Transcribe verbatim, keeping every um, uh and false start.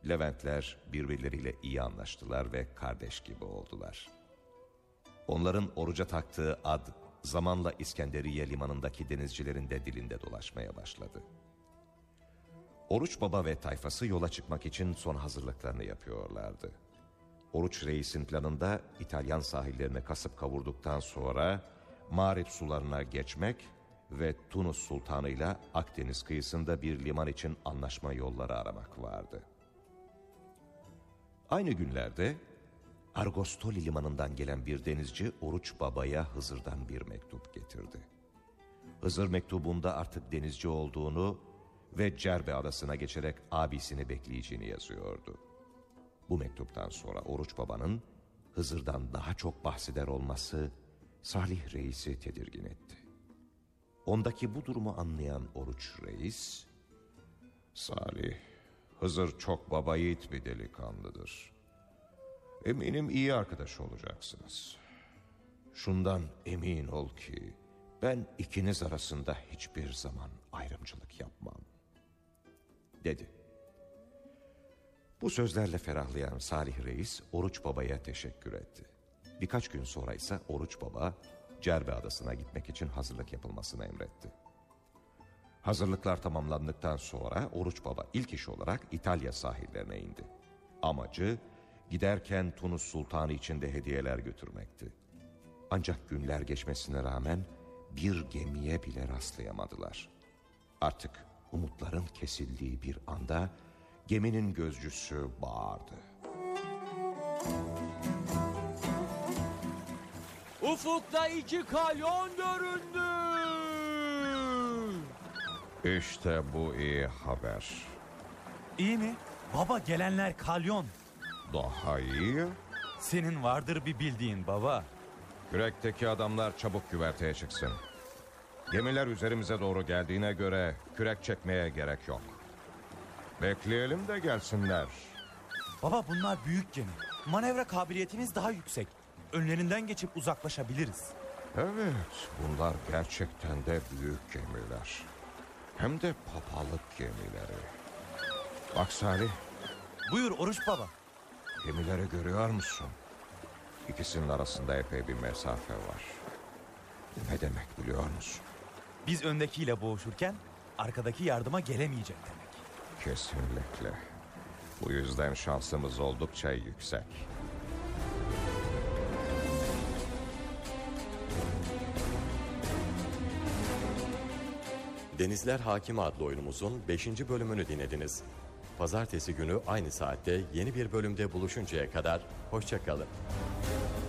Leventler birbirleriyle iyi anlaştılar ve kardeş gibi oldular. Onların oruca taktığı ad zamanla İskenderiye limanındaki denizcilerin de dilinde dolaşmaya başladı. Oruç Baba ve tayfası yola çıkmak için son hazırlıklarını yapıyorlardı. Oruç Reis'in planında İtalyan sahillerini kasıp kavurduktan sonra Mağrip sularına geçmek ve Tunus Sultanı ile Akdeniz kıyısında bir liman için anlaşma yolları aramak vardı. Aynı günlerde Argostoli limanından gelen bir denizci Oruç Baba'ya Hızır'dan bir mektup getirdi. Hızır mektubunda artık denizci olduğunu ve Cerbe adasına geçerek abisini bekleyeceğini yazıyordu. Bu mektuptan sonra Oruç Baba'nın Hızır'dan daha çok bahseder olması Salih Reis'i tedirgin etti. Ondaki bu durumu anlayan Oruç Reis, "Salih, Hızır çok baba yiğit bir delikanlıdır. Eminim iyi arkadaş olacaksınız. Şundan emin ol ki ben ikiniz arasında hiçbir zaman ayrımcılık yapmam," dedi. Bu sözlerle ferahlayan Salih Reis Oruç Baba'ya teşekkür etti. Birkaç gün sonra ise Oruç Baba Cerbe adasına gitmek için hazırlık yapılmasını emretti. Hazırlıklar tamamlandıktan sonra Oruç Baba ilk iş olarak İtalya sahillerine indi. Amacı giderken Tunus Sultanı için de hediyeler götürmekti. Ancak günler geçmesine rağmen bir gemiye bile rastlayamadılar. Artık umutların kesildiği bir anda geminin gözcüsü bağırdı. "Ufukta iki kalyon göründü." İşte bu iyi haber. İyi mi? Baba, gelenler kalyon. Daha iyi. Senin vardır bir bildiğin baba. Kürekteki adamlar çabuk güverteye çıksın. Gemiler üzerimize doğru geldiğine göre kürek çekmeye gerek yok. Bekleyelim de gelsinler. Baba, bunlar büyük gemi. Manevra kabiliyetimiz daha yüksek. Önlerinden geçip uzaklaşabiliriz. Evet, bunlar gerçekten de büyük gemiler. Hem de papalık gemileri. Bak Salih. Buyur Oruç Baba. Gemileri görüyor musun? İkisinin arasında epey bir mesafe var. Ne demek biliyor musun? Biz öndekiyle boğuşurken arkadaki yardıma gelemeyecek demek. Kesinlikle. Bu yüzden şansımız oldukça yüksek. Denizler Hakimi adlı oyunumuzun beşinci bölümünü dinlediniz. Pazartesi günü aynı saatte yeni bir bölümde buluşuncaya kadar hoşça kalın.